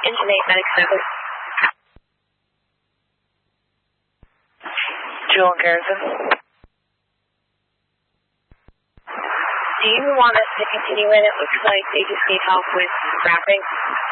Engine 8, medic service. Jewel and Garrison. Do you want us to continue in? It looks like they just need help with wrapping.